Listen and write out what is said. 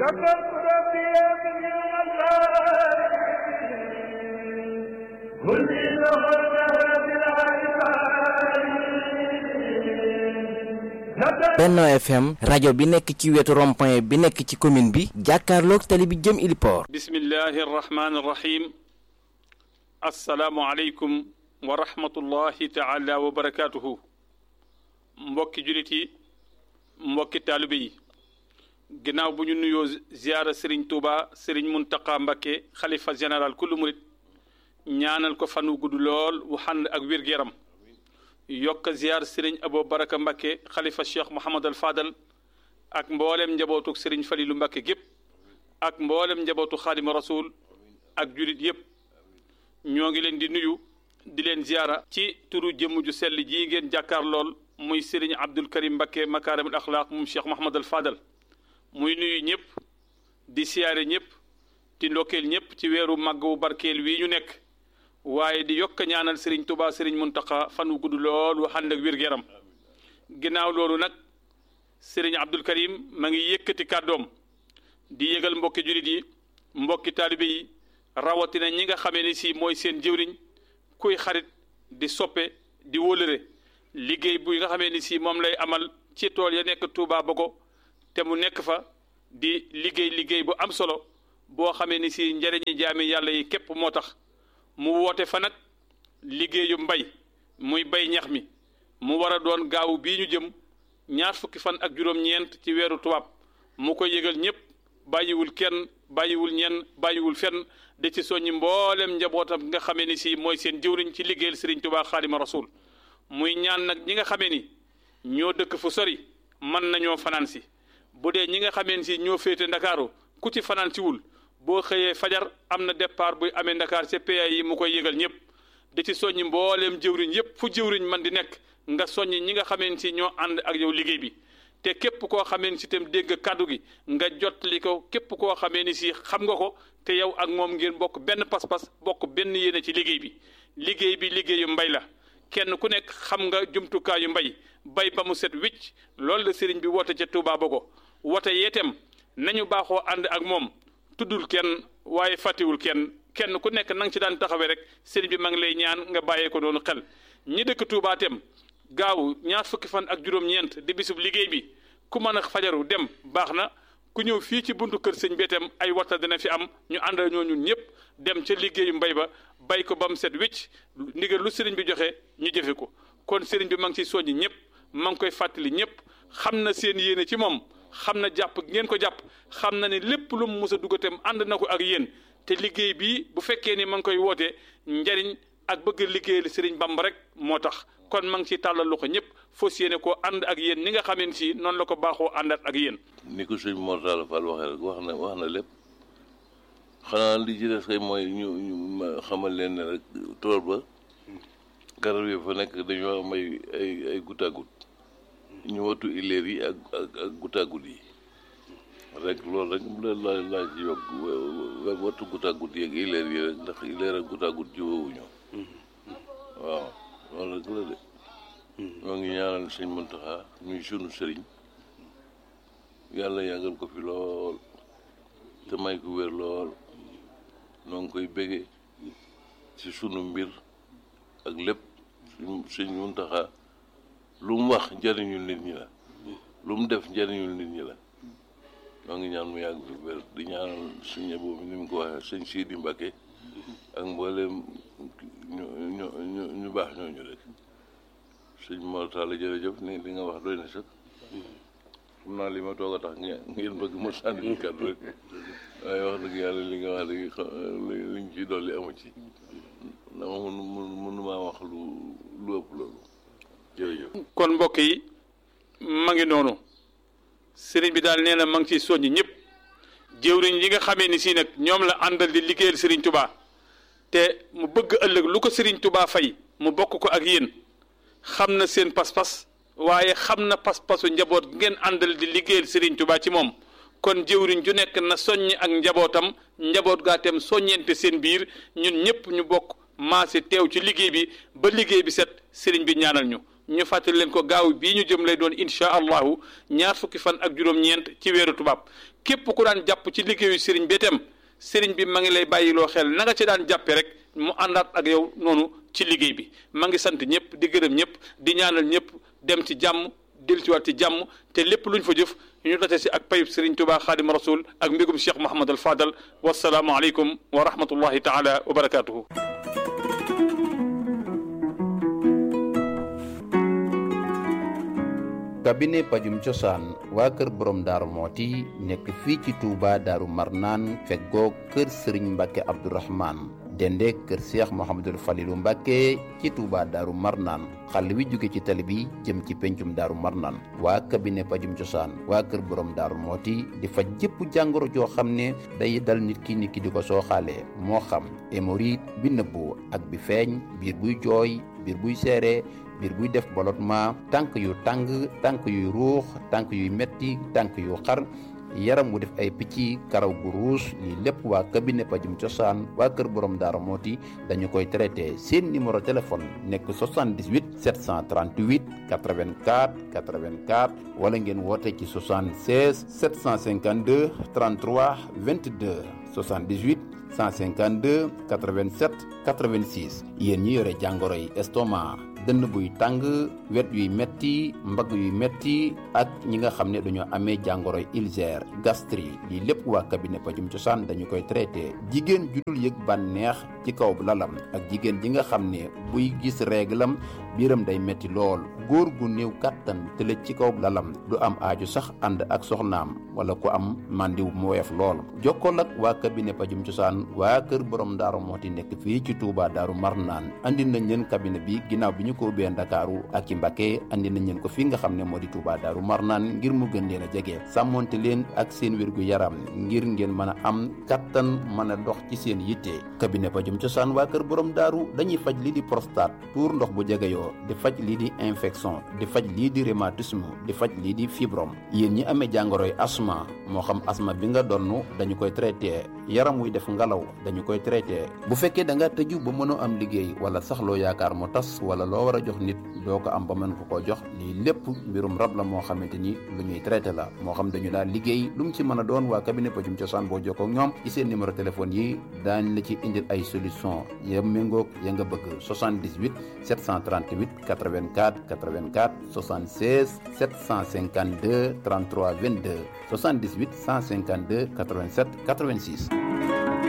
Benno FM rajo bi nekk ci wetu rond-point bi nekk ci commune bi jàkkaarloog tali bi jëm Iliport. bismillahi rahmaani rahim. assalaamu aleykum wa rahmatullahi taala wa barakaatuhu. mbokki julit yi mbokki taalibe yi ginnaaw bu ñu nuyoo ziyaara Serigne Touba Serigne Mountakha Mbacké xalifa général kullu murit ñaanal ko fanu gudd lool wu ànd ak wér-gu-yaram yokk ziyaar Serigne Abo Baraka Mbacké xalifa Cheikh Mouhamad al Fadal ak mboolem njabootu Serigne Falilu Mbacké gépp ak mboolem njabootu Xaadimu Rasul ak julit yépp ñoo ngi leen di nuyu di leen ziyaara ci turu jëmm ju sell ji ngeen jàkkaar lool muy Serigne Abdul Karim Mbacké makaarimul axlaaq moom Cheikh Mouhamad al Fadal muy nuyu ñëpp di siyaare ñëpp di ndokkeel ñëpp ci weeru màgg wu barkeel wii ñu nekk waaye di yokk ñaanal Serigne Touba Serigne Mountakha fan wu gudd lool wu ànd ak wér-gu-yaram ginnaaw loolu nag Serigne Abdul Karim ma ngi yëkkati kàddoom di yëgal mbokki julit yi mbokki taalibe yi rawatina ñi nga xamee ni si mooy seen jëwriñ kuy xarit di soppe di wóolëre liggéey bu nga xamee ni si moom lay amal ci tool ya nekk Touba Bogo te mu nekk fa di liggéey bu am solo boo xamee ni si njëriñi jaami yàlla yi képp moo tax mu woote fa nag liggéeyu mbay muy bay ñax mi mu war a doon gaawu bii ñu jëm ñaar fukki fan ak juróom-ñeent ci weeru tubaab mu ko yëgal ñëpp bàyyiwul kenn bàyyiwul ñenn bàyyiwul fenn de ci soññi mboolem njabootam nga xamee ni si mooy seen jëwriñ ci liggéeyal Serigne Touba Xaadima Rasul muy ñaan nag ñi nga xamee ni ñoo dëkk fu sori mën nañoo fanaan si bu dee ñi nga xamee ni si ñoo féete Ndakaaru ku ci fanaan si wul boo xëyee fajar am na départ buy amee Ndakaar ca PA yi mu koy yëgal ñëpp di ci soññi mbooleem jëwriñ yëpp fu jëwriñ man di nekk nga soññi ñi nga xamee ni si ñoo ànd ak yow liggéey bi te képp koo xamee ni si itam dégg kàddu gi nga jotli ko képp koo xamee ni si xam nga ko te yow ak moom ngeen bokk benn pas-pas bokk benn yéene ci liggéey bi liggéeyu mbay la kenn ku nekk xam nga jumtukaayu mbay bay ba mu set wicc loolu la sëriñ bi woote ca Touba Bogo woote yeetem nañu baaxoo ànd ak moom tuddul kenn waaye fàttiwul kenn ku nekk nang ci daan taxawee rek sëriñ bi ma ngi lay ñaan nga bàyyee ko noonu xel ñi dëkk Touba tem gaaw ñaar fukki fan ak juróom-ñeent di bisub liggéey bi ku mën a fajaru dem baax na ku ñëw fii ci buntu kër sëñ bi tam ay waxta dina fi am ñu ànd ñoo ñun ñëpp dem ca liggéeyu mbay ba bay ko ba mu set wicc ndigal lu sëriñ bi joxe ñu jëfe ko kon sëriñ bi ma ngi ciy soññi ñëpp ma ngi koy fàttali ñëpp xam na seen yéene ci moom xam na jàpp ngeen ko jàpp xam na ne lépp lu mu mës a dugatam ànd na ko ak yéen te liggéey bii bu fekkee ni ma ngi koy woote njariñ ak bëgg liggéeyal Serigne Bamba rek moo tax kon ma ngi ciy tàllal loxo ñëpp fas yéene koo ànd ak yéen ni nga xamee si noonu la ko baaxoo àndaat ak yéen. ni ko sëñ Mor Talla Fall waxee rek wax na lépp xanaa li ci des kay mooy ñu xamal leen ne rek tool ba garab yi fa nekk dañoo am ay goutte à goutte ñu wattu ileer yi ak goutte à goutte yi rek loolu rek laa ci yokk wattu goutte à goutte yi ak ileer yi rek ndax ileer ak goutte à goutte jiwowuñu waaw loolu rek la de moo ngi ñaanal sëñ Mountakha muy sunu sëriñ yàlla yàggal ko fi lool te may ko wér lool noo ngi koy bége ci sunu mbir ak lépp sëñ Mountakha lu mu wax njëriñul nit ñi la lu mu def njëriñul nit ñi la moo ngi ñaan mu yàgg fi wér di ñaanal suñu boobu ni mu ko waxee sëñ Sidi Mbacké ak mboolem ñu baax ñooñu rek sëñ Mor Talla jërëjëf ni li nga wax doy na sax xam naa li ma toog a tax ngeen bëgg ma sànni ci kàddu rek waaye wax dëgg yàlla li nga wax léegi liñ ci dolli amu ci dama mënumaa wax lu ëpp loolu jërëjëf. kon mbokk yi ma ngi noonu sëriñ bi daal nee na ma ngi ciy soññi ñëpp jëwriñ yi nga xamee ni si nag ñoom la àndal di liggéeyal sëriñ Touba te mu bëgg ëllëg lu ko sëriñ Touba fay mu bokk ko ak yéen xam na seen pas-pas waaye xam na pas-pasu njaboot ngeen àndal di liggéeyal sëriñ Touba ci moom kon jëwriñ ju nekk na soññi ak njabootam njaboot gaa tem soññeente seen biir ñun ñëpp ñu bokk maase teew ci liggéey bi ba liggéey bi set sëriñ bi ñaanal ñu ñu fàttali leen ko gaaw bii ñu jëm lay doon incha allahu ñaar fukki fan ak juróom-ñeent ci weeru tubaab képp ku daan jàpp ci liggéeyu sëriñ bi itam sëriñ bi ma ngi lay bàyyiloo xel na nga ci daan jàppe rek mu àndaat ak yow noonu ci liggéey bi ma ngi sant ñëpp di gërëm ñëpp di ñaanal ñëpp dem ci jàmm dellusiwaat ci jàmm te lépp luñ fa jëf ñu date si ak payub Serigne Touba Xaadim Rasul ak mbégum Cheikh Mouhamad al Fadal wasalaamu aleykum wa rahmatullahi taala wa barakaatuhu. cabinet pajum cosaan waa kër borom daaru mooti nekk fii ci Touba daaru marnaan feggoo kër Serigne Mbacke Abdourahmane dende kër Cheikh Mouhamadul Falilou Mbacke ci Touba daaru marnaan xàll wi jóge ci tali bi jëm ci pencum daaru marnaan waa cabinet pajum cosaan waa kër borom daaru mooti di faj jëpp jàngoro joo xam ne day dal nit ki di ko sooxaalee moo xam hémorroïde bi nëbbu ak bi feeñ biir buy jooy biir buy seere biir buy def ballottement tànk yu tàng tànk yuy ruux tànk yuy metti tànk yu xar yaram wu def ay picc karaw gu ruus lii lépp waa cabinet pajum cosaan waa kër borom daara mooti dañu koy traité seen numéro téléphone nekk 78 738 84 84 wala ngeen woote ci 76 752 33 22 78 152 87 86 yéen ñi yore jàngoro yi estomac dënn buy tàng wet yuy metti mbagg yuy metti ak ñi nga xam ne dañoo amee jàngoro ulcère gastrique lii lépp waa cabinet pajum cosaan dañu koy traité jigéen ju dul yëg bànneex ci kaw lalam ak jigéen ji nga xam ne buy gis réglam biiram day metti lool góor gu néew kàttan tëlëj ci kaw lalam du am aaju sax ànd ak soxnaam wala ku am màndiw mu woyof lool jokkool ak waa cabinet pajum cosaan waa kër borom daaru mooti nekk fii ci Touba daaru marnaan andi nañ leen cabinet bi ginnaaw bi ñu ko ubbee Ndakaaru ak ci Mbacké andi nañ leen ko fii nga xam ne moo di Touba daaru marnaan ngir mu gën leen a jege sàmmonte leen ak seen wérgu yaram ngir ngeen mën a am kattan mën a dox ci seen yitte cabinet pajum cosaan waa kër borom daaru dañuy faj lii di prostate tuur ndox bu jegeyoo di faj lii di infection di faj lii di rhumatisme di faj lii di fibrome yéen ñi amee jàngoroy asma moo xam asma bi nga donnu dañu koy traité yaram wuy def ngalaw dañu koy traité bu fekkee da nga tëju ba mënoo am liggéey wala sax loo yaakaar mu tas wala loo war a jox nit doo ko am ba mën ko koo jox lii lépp mbirum rab la moo xamante ni lu ñuy traité la moo xam dañu daal liggéey lu mu ci mën a doon waa cabinet pajum cosaan boo jokkoo ak ñoom ci seen numéro téléphone yi daañ la ci indil ay solution ya méngoog ya nga bëgg 78 738 84 84 76 752 33 22 78 152 87 86